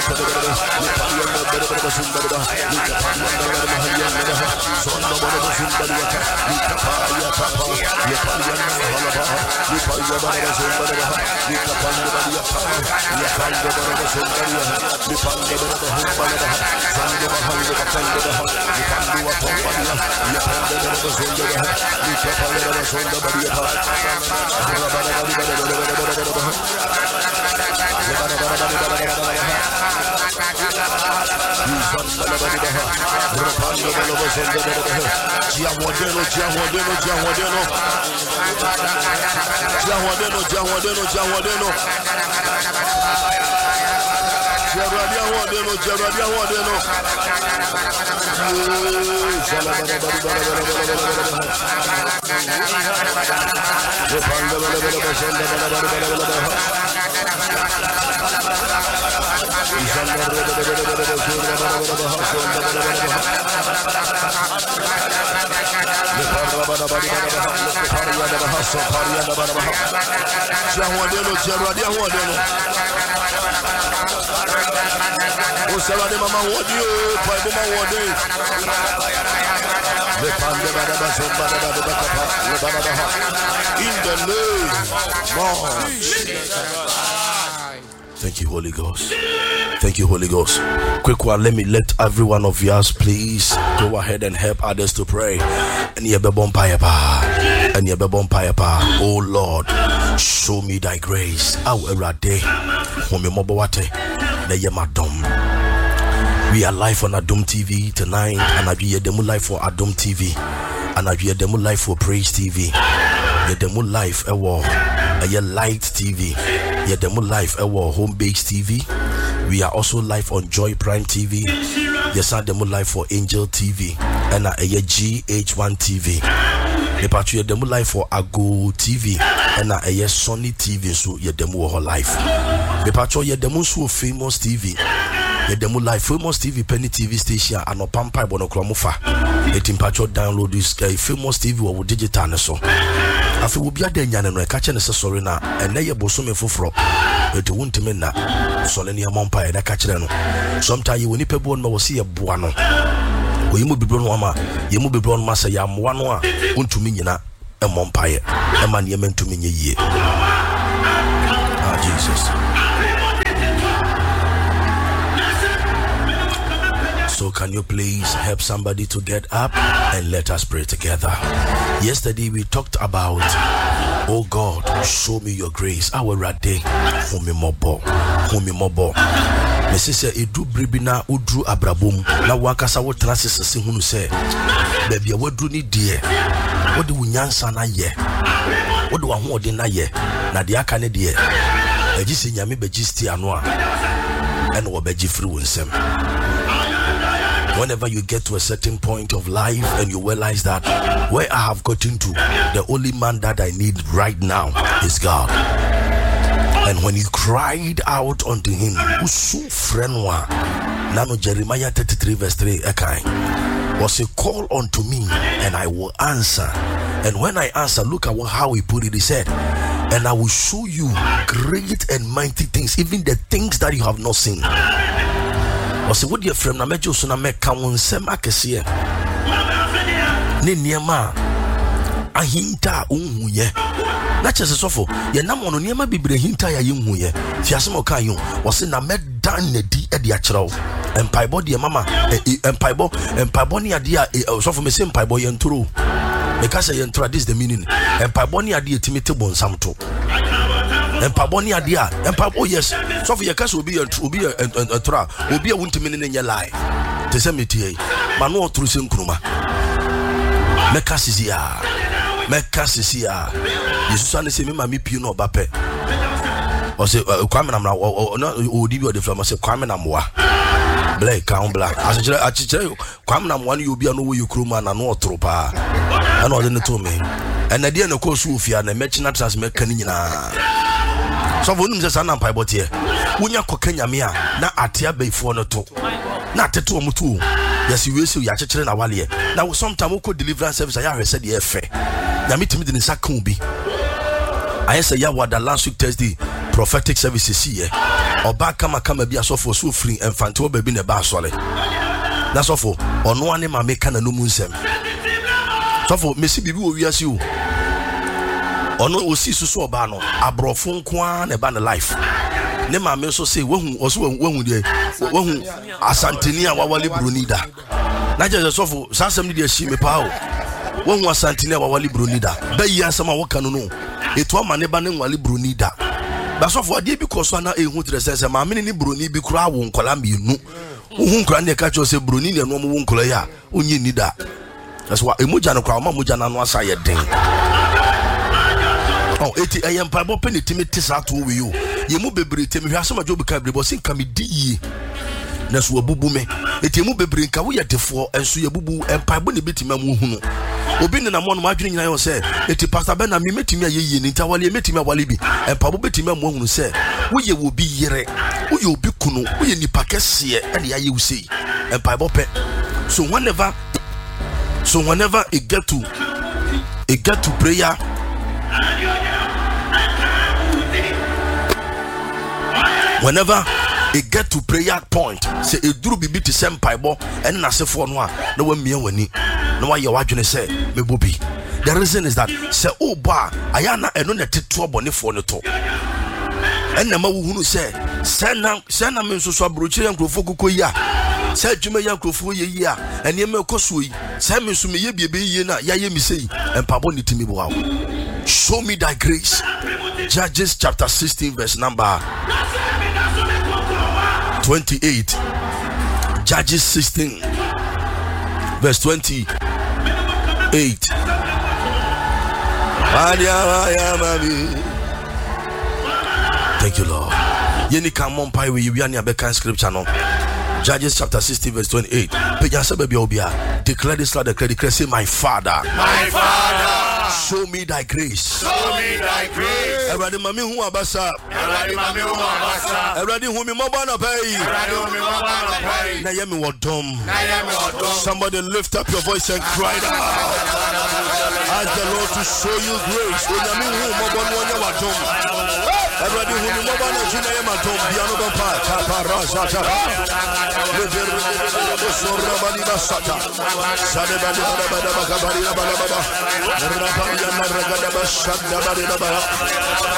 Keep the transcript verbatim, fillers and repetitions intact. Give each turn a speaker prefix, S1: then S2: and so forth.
S1: Giawadeno, Giawadeno, Giawadeno, Giawadeno, Giawadeno, Giawadeno, Giaradia Wadeno, Giaradia Wadeno. O salade mama wodi o pa mama wodi le pande bada bada bada bada bada bada in the name of Jesus. Thank you, Holy Ghost. Thank you, Holy Ghost. Quick one, let me let every one of us please go ahead and help others to pray. And ye be bonfire pa. And ye be bonfire pa. Oh Lord, show me thy grace. Aw erade. Home mobowate. Na ye madom. We are live on Adom T V tonight, and I be a demo live for Adom T V, and I be a demo live for Praise T V. The demo live a war, a Light T V. The demo live a war Home Base T V. We are also live on Joy Prime T V. Yes, I demo live for Angel T V, and a G H one T V. The patch demo live for Ago T V, and a Sony T V. So ye demo whole life. The patch ye demo so Famous T V. The demo live Famous T V Penny T V station and no pampa bono kromofa. The timpacho download this uh, Famous T V or digital so. Afi will be a day and no catch and sorry na and they bosom fufro. It won't mean na solenia mompa and a catch no. Sometimes you will nip a bone no see a buano. When you move be blown wama, you move be blown massa yam one one to me na a mompire. A man ye meant to me ye. Ah Jesus. So can you please help somebody to get up and let us pray together? Yesterday we talked about, oh God, show me your grace. Our rade, home mobo, home mobo. Me say edu bribina udru abrabum na wakasa wo transis se hunu say baby a wadu ni die wodi wunyansa na ye wodi wa hoode na ye na de aka ne de agisi nyame bagisti ano a ene wo bagi free wonsem. Whenever you get to a certain point of life and you realize that where I have gotten to, the only man that I need right now is God. And when you cried out unto him, Usu frenwa, Nano Jeremiah thirty-three verse three, Ekai, was a call unto me and I will answer. And when I answer, look at how he put it, he said, and I will show you great and mighty things, even the things that you have not seen. Was a woody frame na mejo so na meka wonsem akese ne niema ahinta unhuye na chese sofo ye nam ono niema bibre hinta ya yinhuye fiasem oka yun was na medan na di e de a kirawo empaibo de mama empaibo empaibo ne ade a sofo me se empaibo ye nturo me ka say ye nturo, this the meaning empaibo ne ade etimite bonsam to empaboni adia empabo yes so for your case will be a will be a tra will be a wuntimi ne nye lie te se metie ma no otru se nkruma meka sisia meka sisia Jesus ane se me ma me pie no obape o se kwame na na o di bi o de flam se kwame na moa black count black achire achire kwame na moa ne obi ano wo yukruma na no otru pa ana o de ne to me ena de ne ko so ofia na mechina trans meka ni nyina. So vonum se sana mpa ibote wonya kokanya me a na atia beifo no to na teto omutu yes we see ya chekere na wale na sometimes ko deliverance service ya hwese de efe na mitimi de nsa kan bi I say ya wada last week Thursday prophetic services here oba kama kama bi asofo so free enfante wo baby ne ba asole na sofo ono ane ma meka na no mu nsem sofo mesi bibi wo wiase o ono osi susu oba no abrofo nko a na ba na life ne ma me so say wahu oso wahu de wahu asanteni a wawale bronida na je sofo sansem de ahyi me pa o wahu asanteni a wawale bronida ba yi asama wo kanu no eto ama ne ba ne nwale bronida ba sofo ade bi koso na ehu tre sense ma me ne broni bi kura wo nkola mienu wo nkura ne ka cho se broni ne no mo wo nkola ya onye nida that's why emoja no kura ma moja na no asa ye den. Oh, eti ayem pa bo peniti me tisa to we you. Ye mu bebre temi hwa asema jobi ka bebre sin ka me di na so abubu me. Eti mu bebre nka wo ye defo enso ye bubu empa bo ne betima mu hu no. Obi ne na mo no adwene nyina yo se eti pastor Ben na me metimi ayeye ni nta wale metimi awale bi. Empa bo betimi mu hu no se wo ye wo bi yere. Wo ye obi kunu, wo ye nipa kese e na ya ye wo sei. Empa bo pe. So whenever so whenever it get to it get to prayer whenever it get to prayer point say e duru bibi to sem paibo and na sefo no a na wa mia wani na wa ye wadwene say me bobi. The reason is that say oba ayana eno na teto obonefo no to and na ma wo hunu say sena sena me nso so abrochire nkrofo kokoyi a say adwuma ya nkrofo yeyi a ene me koso yi say me nso me ye biebe yi na ya ye mi sei empabo ni timi bo. Show me thy grace. Judges chapter sixteen verse number twenty-eight. Judges sixteen verse twenty-eight. Thank you, Lord. Yeni come on pie we you are near scripture no. Judges chapter sixteen verse twenty-eight. Declare this loud, declare, say, my Father,
S2: my Father,
S1: show me thy grace.
S2: Show me thy grace.
S1: Everybody, mami hu abasa.
S2: Everybody, mami hu abasa.
S1: Everybody, hu mi mobana pay.
S2: Everybody, hu mi mobana pay.
S1: Na yemi wadom.
S2: Na yemi wadom.
S1: Somebody lift up your voice and cry out. Ask the Lord to show you grace. Onyami hu mobana wanya wadom. Everybody, hu mi mobana jina yema wadom. Biano bampa. Kapara zata. Leberu leberu sorra bali basata. Sade bali bala bala bala bala bala bala. Rapaya maragada basada bali bala.